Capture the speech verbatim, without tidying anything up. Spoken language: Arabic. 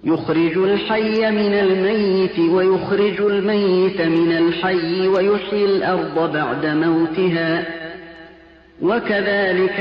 يخرج الحي من الميت ويخرج الميت من الحي ويحيي الأرض بعد موتها وكذلك